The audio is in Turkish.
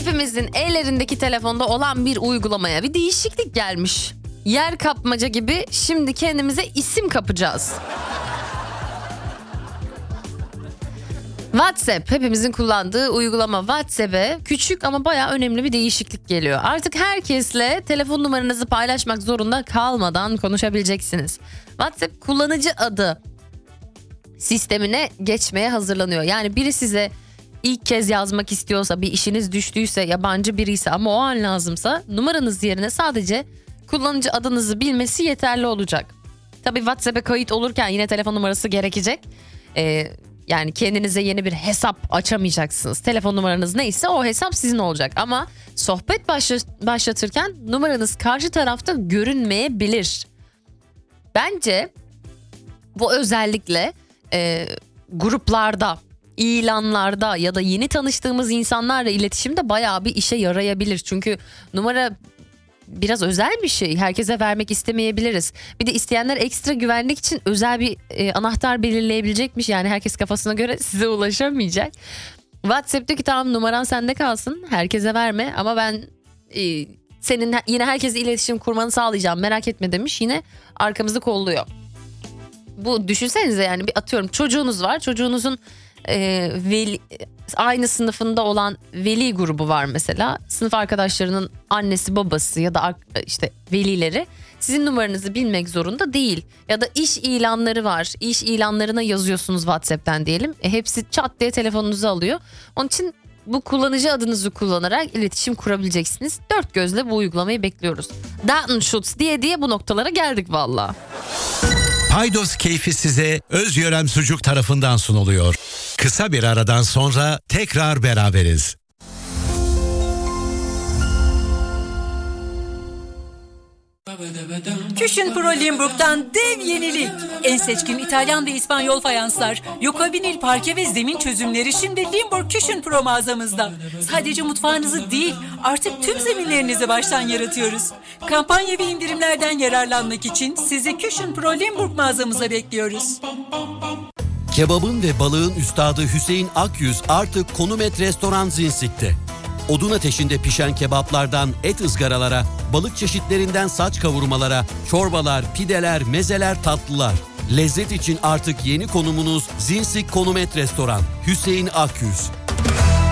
Hepimizin ellerindeki telefonda olan bir uygulamaya bir değişiklik gelmiş. Yer kapmaca gibi şimdi kendimize isim kapacağız. WhatsApp, hepimizin kullandığı uygulama WhatsApp'e küçük ama bayağı önemli bir değişiklik geliyor. Artık herkesle telefon numaranızı paylaşmak zorunda kalmadan konuşabileceksiniz. WhatsApp kullanıcı adı sistemine geçmeye hazırlanıyor. Yani biri size ilk kez yazmak istiyorsa, bir işiniz düştüyse, yabancı biriyse ama o an lazımsa numaranız yerine sadece kullanıcı adınızı bilmesi yeterli olacak. Tabii WhatsApp'e kayıt olurken yine telefon numarası gerekecek. Yani kendinize yeni bir hesap açamayacaksınız. Telefon numaranız neyse o hesap sizin olacak. Ama sohbet başlatırken numaranız karşı tarafta görünmeyebilir. Bence bu özellikle gruplarda, ilanlarda ya da yeni tanıştığımız insanlarla iletişimde bayağı bir işe yarayabilir. Çünkü numara biraz özel bir şey. Herkese vermek istemeyebiliriz. Bir de isteyenler ekstra güvenlik için özel bir anahtar belirleyebilecekmiş. Yani herkes kafasına göre size ulaşamayacak. WhatsApp'taki tamam numaran sende kalsın. Herkese verme ama ben senin yine herkesle iletişim kurmanı sağlayacağım. Merak etme demiş. Yine arkamızı kolluyor. Bu düşünsenize yani bir atıyorum çocuğunuz var. Çocuğunuzun aynı sınıfında olan veli grubu var mesela. Sınıf arkadaşlarının annesi babası ya da işte velileri sizin numaranızı bilmek zorunda değil. Ya da iş ilanları var. İş ilanlarına yazıyorsunuz WhatsApp'ten diyelim. Hepsi çat diye telefonunuzu alıyor. Onun için bu kullanıcı adınızı kullanarak iletişim kurabileceksiniz. Dört gözle bu uygulamayı bekliyoruz. Datenschutz diye bu noktalara geldik valla. Paydos keyfi size Özyörem Sucuk tarafından sunuluyor. Kısa bir aradan sonra tekrar beraberiz. Küchen Pro Limburg'dan dev yenilik. En seçkin İtalyan ve İspanyol fayanslar, Yoko vinil parke ve zemin çözümleri şimdi Limburg Küchen Pro mağazamızda. Sadece mutfağınızı değil, artık tüm zeminlerinizi baştan yaratıyoruz. Kampanya ve indirimlerden yararlanmak için sizi Küchen Pro Limburg mağazamıza bekliyoruz. Kebabın ve balığın üstadı Hüseyin Akyüz artık Konum Et Restoran Zinsik'te. Odun ateşinde pişen kebaplardan et ızgaralara, balık çeşitlerinden saç kavurmalara, çorbalar, pideler, mezeler, tatlılar. Lezzet için artık yeni konumunuz Zinsik Konum Et Restoran. Hüseyin Akyüz.